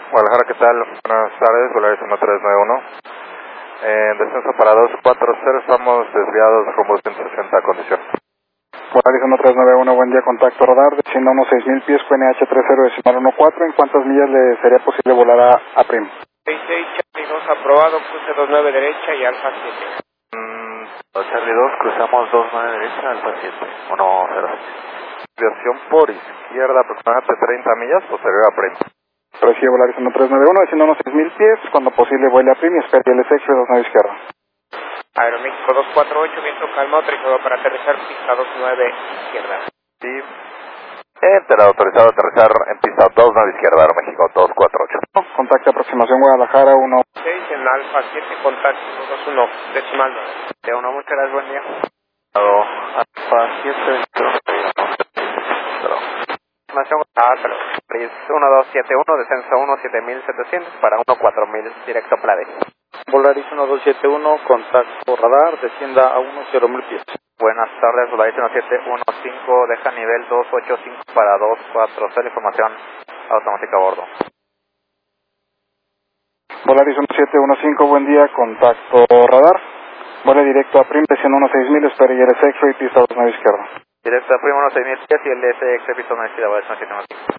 Guadalajara, ¿qué tal? Buenas tardes, Volaris 1391. En descenso para 240, estamos desviados rumbo 160 condición. Volaris 1391, buen día, contacto radar, destino unos 6.000 pies, QNH 30.14. ¿En cuántas millas le sería posible volar a PRIM? 66, Charlie 2 aprobado, cruce 29 derecha y Alfa 7. Charlie 2, cruzamos 29 derecha, Alfa 7, 10. Desviación por izquierda, aproximadamente 30 millas, posterior a PRIM. Recibe Volaris 1391, destino unos 6.000 pies, cuando posible vuele a PRIM y espere el SX 29 izquierda. Aeroméxico 248, viento calma, autorizado para aterrizar, pista 29 izquierda. Sí. Autorizado a aterrizar en pista 29 izquierda, Aeroméxico 248. Contacto aproximación Guadalajara 1. 6 en Alfa 7, contacto 21, decimal 9. De uno, muchas gracias, buen día. Alfa 7, please, 1271, descenso 17700 para 14000, directo Plade. Volaris 1271, contacto radar, descienda a 10.000 pies. Buenas tardes, Volaris 1715, deja nivel 285 para 240, información automática a bordo. Volaris 1715, buen día, contacto radar, vuele directo a PRIM, descienda unos 6.000, espere y SX y pista 29 izquierda. Directo a PRIM 6000 pies y el SX pista 9 izquierda, Volaris 1715.